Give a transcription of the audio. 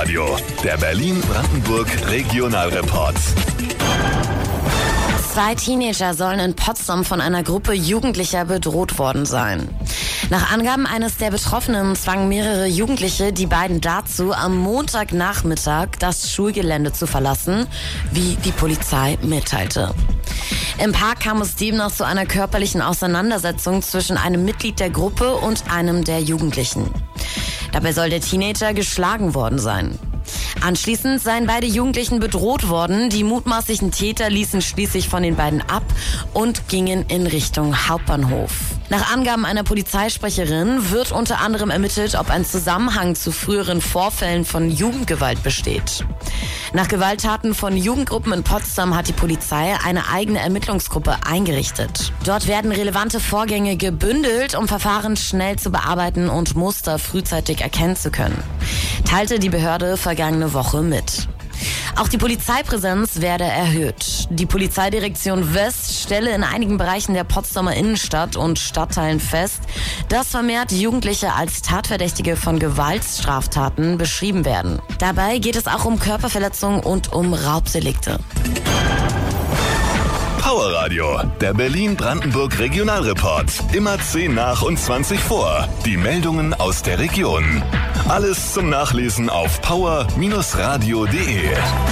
Radio, der Berlin-Brandenburg Regionalreport. 2 Teenager sollen in Potsdam von einer Gruppe Jugendlicher bedroht worden sein. Nach Angaben eines der Betroffenen zwangen mehrere Jugendliche die beiden dazu, am Montagnachmittag das Schulgelände zu verlassen, wie die Polizei mitteilte. Im Park kam es demnach zu einer körperlichen Auseinandersetzung zwischen einem Mitglied der Gruppe und einem der Jugendlichen. Dabei soll der Teenager geschlagen worden sein. Anschließend seien beide Jugendlichen bedroht worden. Die mutmaßlichen Täter ließen schließlich von den beiden ab und gingen in Richtung Hauptbahnhof. Nach Angaben einer Polizeisprecherin wird unter anderem ermittelt, ob ein Zusammenhang zu früheren Vorfällen von Jugendgewalt besteht. Nach Gewalttaten von Jugendgruppen in Potsdam hat die Polizei eine eigene Ermittlungsgruppe eingerichtet. Dort werden relevante Vorgänge gebündelt, um Verfahren schnell zu bearbeiten und Muster frühzeitig erkennen zu können, teilte die Behörde vergangene Woche mit. Auch die Polizeipräsenz werde erhöht. Die Polizeidirektion West stelle in einigen Bereichen der Potsdamer Innenstadt und Stadtteilen fest, dass vermehrt Jugendliche als Tatverdächtige von Gewaltstraftaten beschrieben werden. Dabei geht es auch um Körperverletzungen und um Raubdelikte. Power Radio, der Berlin-Brandenburg Regionalreport. Immer 10 nach und 20 vor. Die Meldungen aus der Region. Alles zum Nachlesen auf power-radio.de.